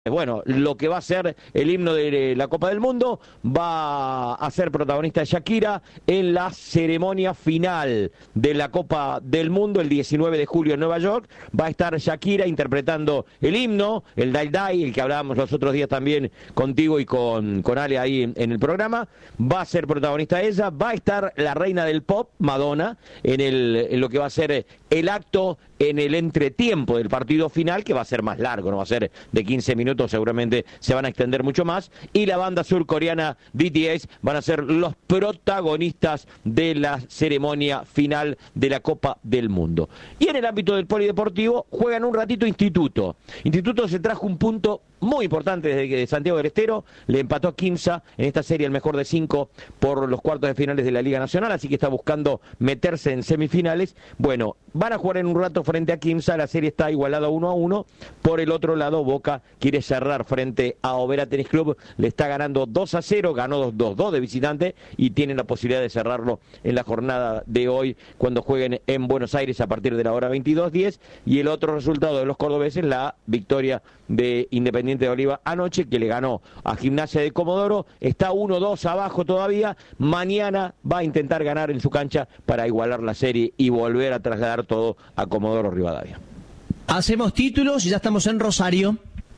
Bueno, lo que va a ser el himno de la Copa del Mundo va a ser protagonista Shakira en la ceremonia final de la Copa del Mundo el 19 de julio en Nueva York. Va a estar Shakira interpretando el himno, el Dai Dai, el que hablábamos los otros días también contigo y con Ale ahí en el programa. Va a ser protagonista ella, va a estar la reina del pop, Madonna, en lo que va a ser el acto en el entretiempo del partido final, que va a ser más largo, no va a ser de 15 minutos, seguramente se van a extender mucho más, y la banda surcoreana BTS van a ser los protagonistas de la ceremonia final de la Copa del Mundo. Y en el ámbito del polideportivo juegan un ratito Instituto. Instituto se trajo un punto muy importante desde Santiago del Estero, le empató a Quimsa en esta serie el mejor de 5 por los cuartos de finales de la Liga Nacional, así que está buscando meterse en semifinales. Bueno, van a jugar en un rato frente a Quimsa, la serie está igualada 1-1, por el otro lado Boca quiere cerrar frente a Oberá Tenis Club, le está ganando 2-0, ganó 2-2 de visitante y tienen la posibilidad de cerrarlo en la jornada de hoy cuando jueguen en Buenos Aires a partir de la hora 22:10, y el otro resultado de los cordobeses, la victoria de Independiente de Oliva anoche, que le ganó a Gimnasia de Comodoro, está 1-2 abajo todavía, mañana va a intentar ganar en su cancha para igualar la serie y volver a trasladar todo a Comodoro Rivadavia. Hacemos títulos y ya estamos en Rosario.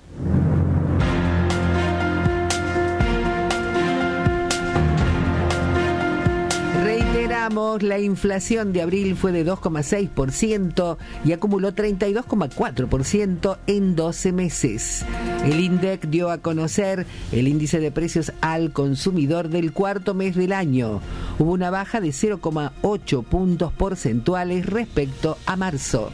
Reiteramos, la inflación de abril fue de 2,6% y acumuló 32,4% en 12 meses. El INDEC dio a conocer el índice de precios al consumidor del cuarto mes del año. Hubo una baja de 0,8 puntos porcentuales respecto a marzo.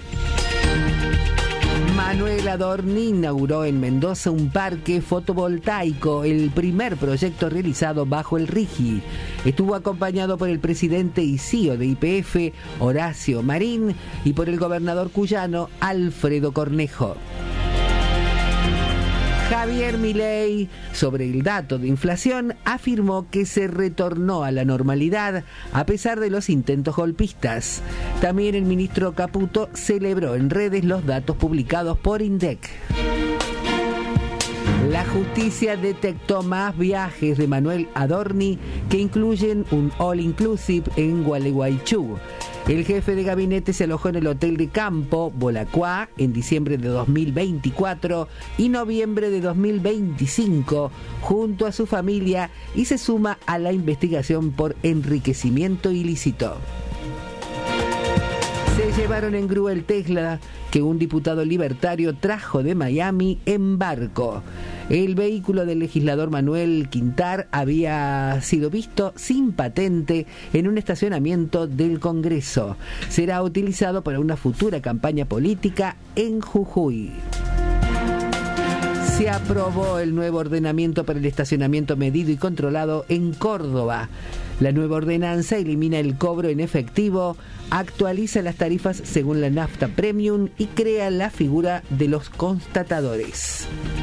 Manuel Adorni inauguró en Mendoza un parque fotovoltaico, el primer proyecto realizado bajo el RIGI. Estuvo acompañado por el presidente y CEO de YPF, Horacio Marín, y por el gobernador cuyano, Alfredo Cornejo. Javier Milei, sobre el dato de inflación, afirmó que se retornó a la normalidad a pesar de los intentos golpistas. También el ministro Caputo celebró en redes los datos publicados por INDEC. La justicia detectó más viajes de Manuel Adorni que incluyen un all-inclusive en Gualeguaychú. El jefe de gabinete se alojó en el Hotel de Campo, Bolacuá, en diciembre de 2024 y noviembre de 2025, junto a su familia, y se suma a la investigación por enriquecimiento ilícito. Se llevaron en grúa el Tesla que un diputado libertario trajo de Miami en barco. El vehículo del legislador Manuel Quintar había sido visto sin patente en un estacionamiento del Congreso. Será utilizado para una futura campaña política en Jujuy. Se aprobó el nuevo ordenamiento para el estacionamiento medido y controlado en Córdoba. La nueva ordenanza elimina el cobro en efectivo, actualiza las tarifas según la nafta premium y crea la figura de los constatadores.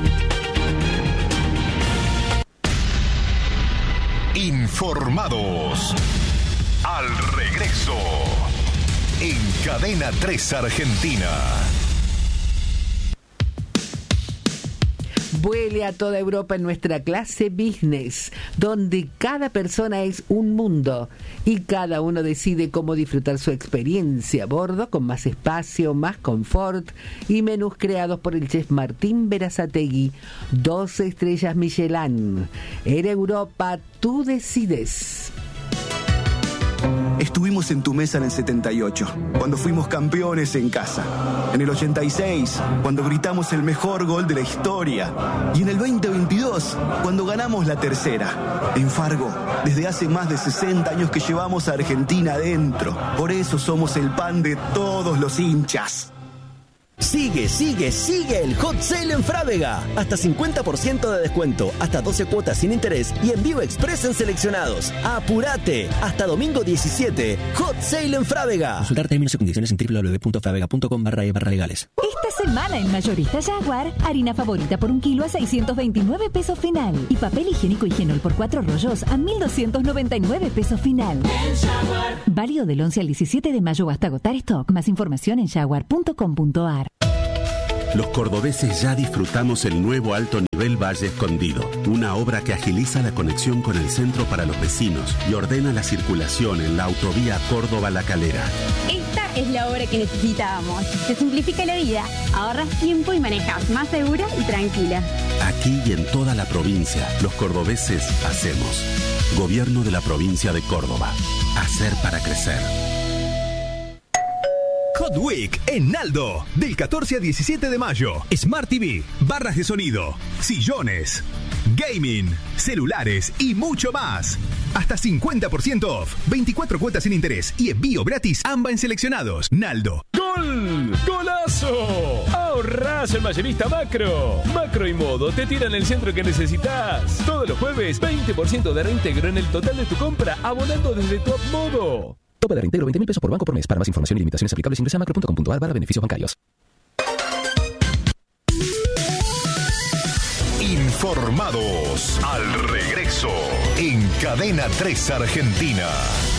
Informados. Al regreso. En Cadena 3 Argentina. Vuele a toda Europa en nuestra clase business, donde cada persona es un mundo y cada uno decide cómo disfrutar su experiencia a bordo, con más espacio, más confort y menús creados por el chef Martín Berazategui, 12 estrellas Michelin. En Europa, tú decides. Estuvimos en tu mesa en el 78, cuando fuimos campeones en casa. En el 86, cuando gritamos el mejor gol de la historia. Y en el 2022, cuando ganamos la tercera. En Fargo, desde hace más de 60 años que llevamos a Argentina adentro. Por eso somos el pan de todos los hinchas. Sigue el Hot Sale en Frávega. Hasta 50% de descuento, hasta 12 cuotas sin interés y envío express en seleccionados. ¡Apurate! Hasta domingo 17, Hot Sale en Frávega. Consultar términos y condiciones en www.fravega.com/legales. Esta semana en Mayorista Jaguar, harina favorita por 1 kilo a 629 pesos final. Y papel higiénico Higienol por 4 rollos a 1.299 pesos final. Válido del 11 al 17 de mayo hasta agotar stock. Más información en jaguar.com.ar. Los cordobeses ya disfrutamos el nuevo alto nivel Valle Escondido, una obra que agiliza la conexión con el centro para los vecinos y ordena la circulación en la autovía Córdoba-La Calera. Esta es la obra que necesitábamos. Te simplifica la vida, ahorras tiempo y manejas más segura y tranquila. Aquí y en toda la provincia, los cordobeses hacemos. Gobierno de la provincia de Córdoba. Hacer para crecer. Hot Week en Naldo, del 14 al 17 de mayo. Smart TV, barras de sonido, sillones, gaming, celulares y mucho más. Hasta 50% off, 24 cuotas sin interés y envío gratis, ambas en seleccionados. Naldo. ¡Gol! ¡Golazo! Ahorrás en Mayorista Macro. Macro y Modo te tiran el centro que necesitas. Todos los jueves, 20% de reintegro en el total de tu compra, abonando desde Top Modo. Tope de reintegro 20.000 pesos por banco por mes. Para más información y limitaciones aplicables ingresa a macro.com.ar/beneficios bancarios. Informados al regreso en Cadena 3 Argentina.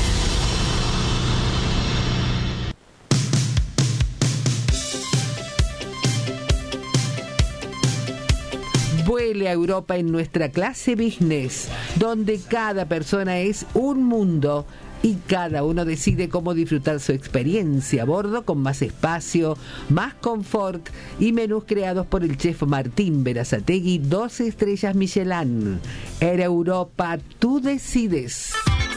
Vuele a Europa en nuestra clase business, donde cada persona es un mundo y cada uno decide cómo disfrutar su experiencia a bordo con más espacio, más confort y menús creados por el chef Martín Berazategui, 12 estrellas Michelin. Air Europa, tú decides.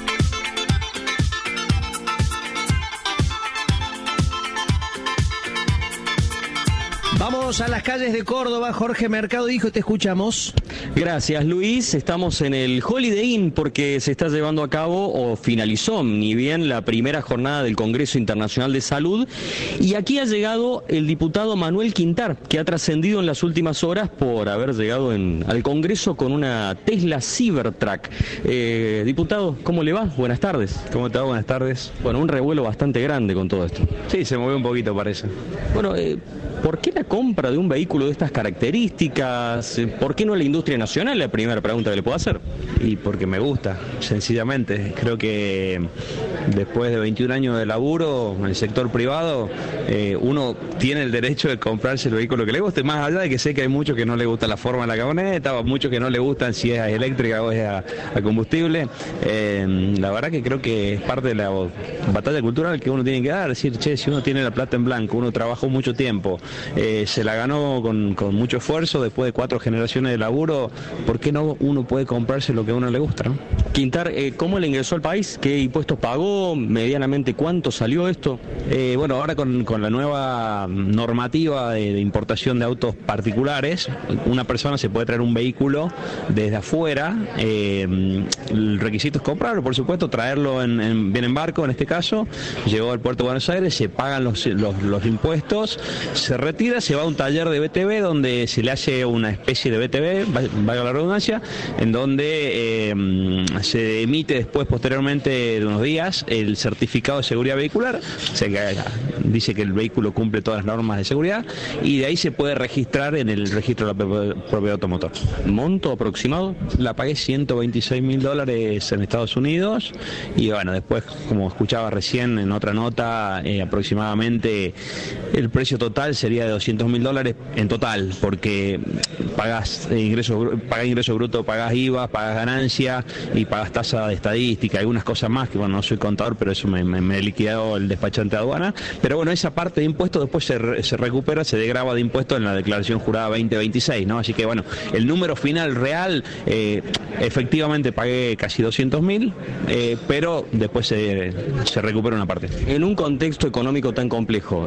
Vamos a las calles de Córdoba. Jorge Mercado, hijo, te escuchamos. Gracias, Luis. Estamos en el Holiday Inn porque se está llevando a cabo, o finalizó, ni bien, la primera jornada del Congreso Internacional de Salud. Y aquí ha llegado el diputado Manuel Quintar, que ha trascendido en las últimas horas por haber llegado al Congreso con una Tesla Cybertruck. Diputado, ¿cómo le va? Buenas tardes. ¿Cómo te va? Buenas tardes. Bueno, un revuelo bastante grande con todo esto. Sí, se movió un poquito, parece. Bueno, ¿por qué la compra de un vehículo de estas características? ¿Por qué no la industria nacional? La primera pregunta que le puedo hacer. Y porque me gusta, sencillamente. Creo que después de 21 años de laburo en el sector privado, uno tiene el derecho de comprarse el vehículo que le guste, más allá de que sé que hay muchos que no les gusta la forma de la camioneta, muchos que no les gustan si es eléctrica o es a combustible. La verdad que creo que es parte de la batalla cultural que uno tiene que dar, decir, che, si uno tiene la plata en blanco, uno trabajó mucho tiempo, se la ganó con mucho esfuerzo, después de 4 generaciones de laburo, ¿por qué no uno puede comprarse lo que a uno le gusta, ¿no? Quintar, ¿cómo le ingresó al país? ¿Qué impuestos pagó? ¿Medianamente cuánto salió esto? Bueno, ahora con la nueva normativa de importación de autos particulares, una persona se puede traer un vehículo desde afuera, el requisito es comprarlo, por supuesto, traerlo bien en barco, en este caso, llegó al puerto de Buenos Aires, se pagan los impuestos, se retira, se va a un taller de BTV donde se le hace una especie de BTV, valga la redundancia, en donde se emite después, posteriormente de unos días, el certificado de seguridad vehicular, dice que el vehículo cumple todas las normas de seguridad y de ahí se puede registrar en el registro de la propiedad automotor. ¿Monto aproximado? La pagué $126.000 en Estados Unidos y bueno, después, como escuchaba recién en otra nota, aproximadamente el precio total sería de $200.000 en total, porque pagás ingreso bruto, pagás IVA, pagás ganancia y pagás tasa de estadística, algunas cosas más que bueno, no soy contador, pero eso me liquidó el despachante de aduana, pero bueno, esa parte de impuestos después se recupera, se degrava de impuestos en la declaración jurada 2026, ¿no? Así que bueno, el número final real, efectivamente pagué casi $200.000, pero después se recupera una parte. En un contexto económico tan complejo,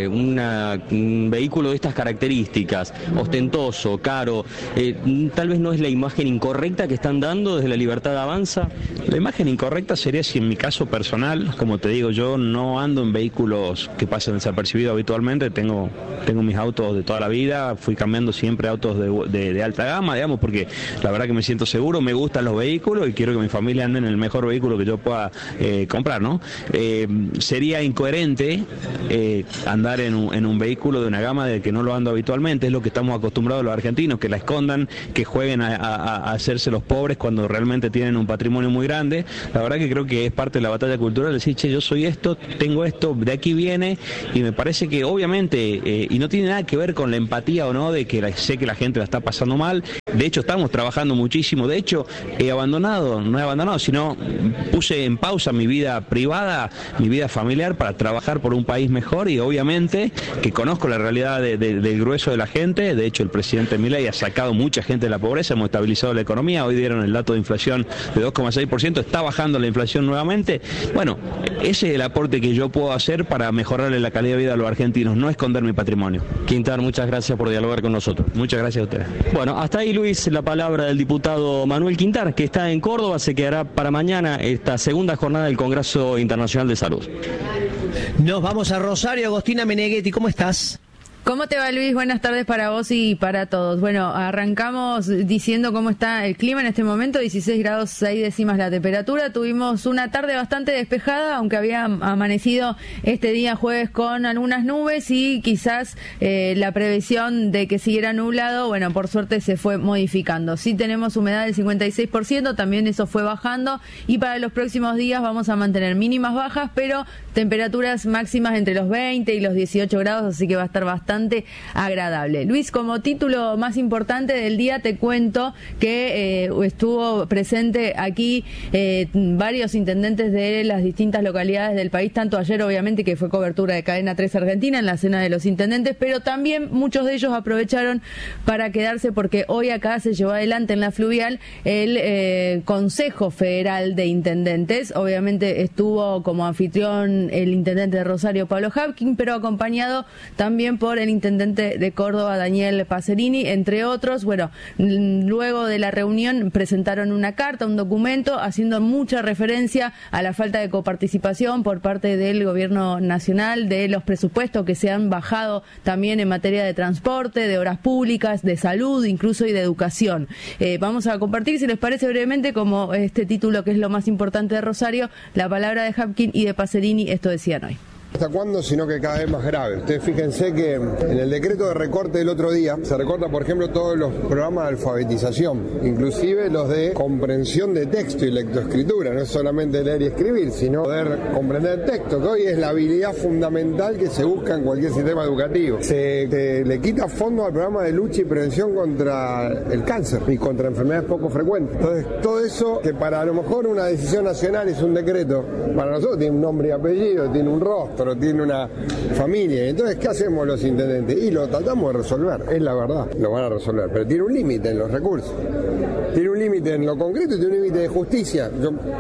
un vehículo de estas características, ostentoso, caro, tal vez no es la imagen incorrecta que están dando desde La Libertad Avanza. La imagen incorrecta sería si en mi caso personal, como te digo, yo no ando en vehículos que pasan desapercibidos habitualmente, tengo mis autos de toda la vida, fui cambiando siempre autos de alta gama, digamos, porque la verdad que me siento seguro, me gustan los vehículos y quiero que mi familia ande en el mejor vehículo que yo pueda comprar, ¿no? Sería incoherente andar en un vehículo de una gama de que no lo ando habitualmente, es lo que estamos acostumbrados los argentinos, que la escondan, que jueguen a hacerse los pobres cuando realmente tienen un patrimonio muy grande. La verdad que creo que es parte de la batalla cultural, decir, che, yo soy esto, tengo esto, de aquí viene, viene, y me parece que obviamente, y no tiene nada que ver con la empatía o no, de que sé que la gente la está pasando mal. De hecho, estamos trabajando muchísimo. De hecho, no he abandonado, sino puse en pausa mi vida privada, mi vida familiar, para trabajar por un país mejor, y obviamente que conozco la realidad del grueso de la gente. De hecho, el presidente Milei ha sacado mucha gente de la pobreza, hemos estabilizado la economía, hoy dieron el dato de inflación de 2,6%, está bajando la inflación nuevamente. Bueno, ese es el aporte que yo puedo hacer para mejorarle la calidad de vida a los argentinos, no esconder mi patrimonio. Quintar, muchas gracias por dialogar con nosotros. Muchas gracias a ustedes. Bueno, hasta ahí, Luis, la palabra del diputado Manuel Quintar, que está en Córdoba. Se quedará para mañana esta segunda jornada del Congreso Internacional de Salud. Nos vamos a Rosario. Agostina Meneghetti, ¿cómo estás? ¿Cómo te va, Luis? Buenas tardes para vos y para todos. Bueno, arrancamos diciendo cómo está el clima en este momento, 16 grados 6 décimas la temperatura. Tuvimos una tarde bastante despejada, aunque había amanecido este día jueves con algunas nubes y quizás la previsión de que siguiera nublado, bueno, por suerte se fue modificando. Sí tenemos humedad del 56%, también eso fue bajando, y para los próximos días vamos a mantener mínimas bajas, pero temperaturas máximas entre los 20 y los 18 grados, así que va a estar bastante agradable. Luis, como título más importante del día te cuento que estuvo presente aquí varios intendentes de las distintas localidades del país, tanto ayer obviamente que fue cobertura de Cadena 3 Argentina en la cena de los intendentes, pero también muchos de ellos aprovecharon para quedarse porque hoy acá se llevó adelante en la Fluvial el Consejo Federal de Intendentes. Obviamente estuvo como anfitrión el intendente de Rosario, Pablo Hapkin, pero acompañado también por el intendente de Córdoba, Daniel Pacerini, entre otros. Bueno, luego de la reunión presentaron una carta, un documento, haciendo mucha referencia a la falta de coparticipación por parte del gobierno nacional, de los presupuestos que se han bajado también en materia de transporte, de obras públicas, de salud, incluso, y de educación. Vamos a compartir, si les parece, brevemente, como este título que es lo más importante de Rosario, la palabra de Hapkin y de Pacerini. Esto decían hoy. ¿Hasta cuándo? Sino que cada vez más grave. Ustedes fíjense que en el decreto de recorte del otro día se recorta, por ejemplo, todos los programas de alfabetización, inclusive los de comprensión de texto y lectoescritura. No es solamente leer y escribir, sino poder comprender el texto, que hoy es la habilidad fundamental que se busca en cualquier sistema educativo. Se le quita fondo al programa de lucha y prevención contra el cáncer y contra enfermedades poco frecuentes. Entonces, todo eso, que para a lo mejor una decisión nacional es un decreto, para nosotros tiene un nombre y apellido, tiene un rostro, tiene una familia. Entonces, ¿qué hacemos los intendentes? Y lo tratamos de resolver, es la verdad, lo van a resolver, pero tiene un límite en los recursos, tiene un límite en lo concreto y tiene un límite de justicia.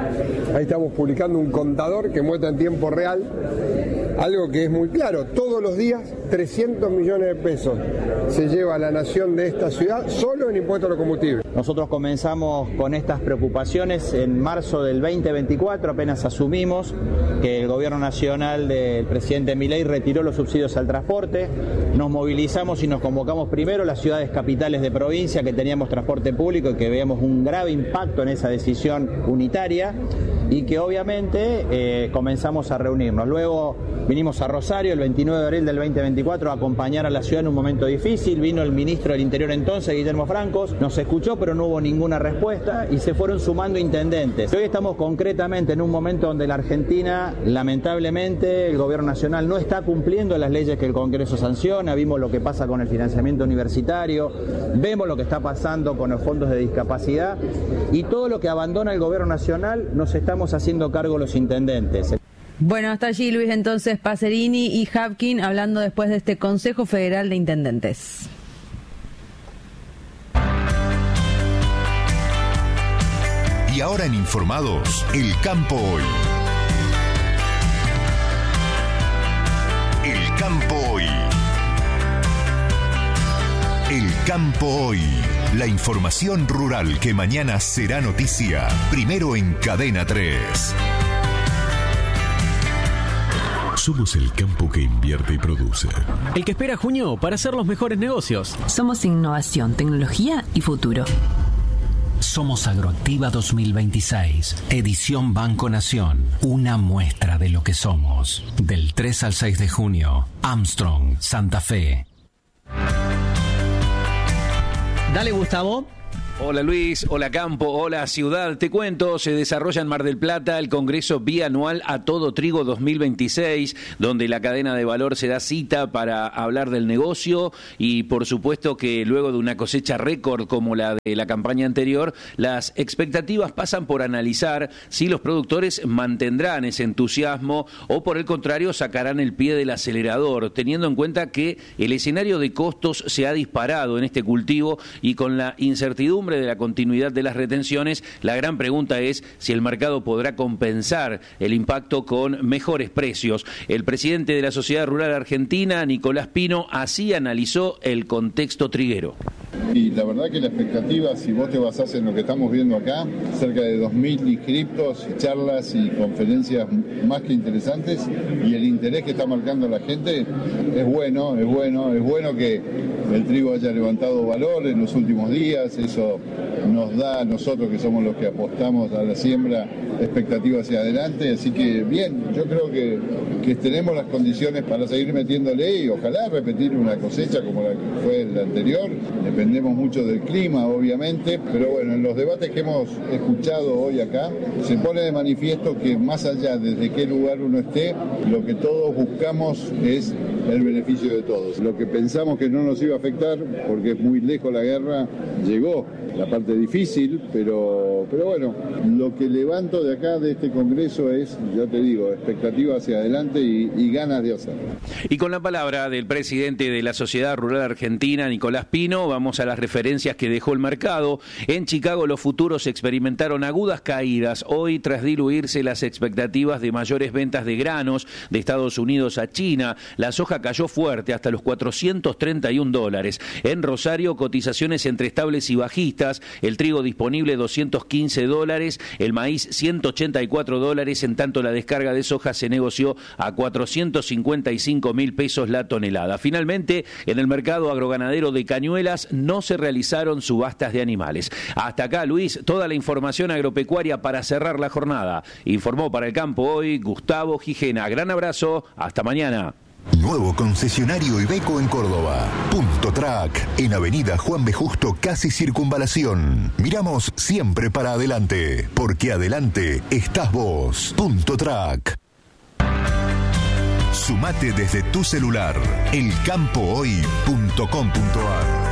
Ahí estamos publicando un contador que muestra en tiempo real algo que es muy claro: todos los días 300 millones de pesos se lleva a la nación de esta ciudad solo en impuestos a los combustibles. Nosotros comenzamos con estas preocupaciones en marzo del 2024, apenas asumimos que el gobierno nacional del presidente Milei retiró los subsidios al transporte. Nos movilizamos y nos convocamos primero las ciudades capitales de provincia que teníamos transporte público y que veíamos un grave impacto en esa decisión unitaria, y que obviamente comenzamos a reunirnos. Luego vinimos a Rosario el 29 de abril del 2024 a acompañar a la ciudad en un momento difícil. Vino el ministro del Interior entonces, Guillermo Francos, nos escuchó, pero no hubo ninguna respuesta y se fueron sumando intendentes. Hoy estamos concretamente en un momento donde la Argentina, lamentablemente, el gobierno nacional no está cumpliendo las leyes que el Congreso sanciona. Vimos lo que pasa con el financiamiento universitario, vemos lo que está pasando con los fondos de discapacidad, y todo lo que abandona el gobierno nacional nos estamos haciendo cargo los intendentes. Bueno, hasta allí, Luis, entonces Pacerini y Hapkin hablando después de este Consejo Federal de Intendentes. Y ahora en Informados, El Campo Hoy. El Campo Hoy. El Campo Hoy. La información rural que mañana será noticia. Primero en Cadena 3. Somos el campo que invierte y produce. El que espera junio para hacer los mejores negocios. Somos innovación, tecnología y futuro. Somos Agroactiva 2026, edición Banco Nación. Una muestra de lo que somos. Del 3 al 6 de junio, Armstrong, Santa Fe. Dale, Gustavo. Hola Luis, hola Campo, hola Ciudad. Te cuento, se desarrolla en Mar del Plata el Congreso Bianual A Todo Trigo 2026, donde la cadena de valor se da cita para hablar del negocio y por supuesto que luego de una cosecha récord como la de la campaña anterior, las expectativas pasan por analizar si los productores mantendrán ese entusiasmo o por el contrario sacarán el pie del acelerador, teniendo en cuenta que el escenario de costos se ha disparado en este cultivo y con la incertidumbre de la continuidad de las retenciones, la gran pregunta es si el mercado podrá compensar el impacto con mejores precios. El presidente de la Sociedad Rural Argentina, Nicolás Pino, así analizó el contexto triguero. Y la verdad que la expectativa, si vos te basás en lo que estamos viendo acá, cerca de 2.000 inscriptos, charlas y conferencias más que interesantes, y el interés que está marcando la gente es bueno que el trigo haya levantado valor en los últimos días. Eso nos da a nosotros, que somos los que apostamos a la siembra, expectativa hacia adelante, así que bien, yo creo que tenemos las condiciones para seguir metiéndole y ojalá repetir una cosecha como la que fue la anterior. Dependemos mucho del clima, obviamente, pero bueno, en los debates que hemos escuchado hoy acá, se pone de manifiesto que más allá desde qué lugar uno esté, lo que todos buscamos es el beneficio de todos. Lo que pensamos que no nos iba a afectar, porque es muy lejos la guerra, llegó. La parte difícil, pero bueno, lo que levanto de acá, de este congreso, es, ya te digo, expectativa hacia adelante y ganas de hacerlo. Y con la palabra del presidente de la Sociedad Rural Argentina, Nicolás Pino, vamos a las referencias que dejó el mercado. En Chicago los futuros experimentaron agudas caídas hoy tras diluirse las expectativas de mayores ventas de granos de Estados Unidos a China. La soja cayó fuerte hasta los $431. En Rosario, cotizaciones entre estables y bajistas. El trigo disponible $215, el maíz $184, en tanto la descarga de soja se negoció a 455.000 pesos la tonelada. Finalmente, en el mercado agroganadero de Cañuelas no se realizaron subastas de animales. Hasta acá, Luis, toda la información agropecuaria para cerrar la jornada. Informó para El Campo Hoy Gustavo Gijena. Gran abrazo, hasta mañana. Nuevo concesionario Iveco en Córdoba. Punto Track, en Avenida Juan B. Justo, casi Circunvalación. Miramos siempre para adelante, porque adelante estás vos. Punto Track. Sumate desde tu celular. Elcampohoy.com.ar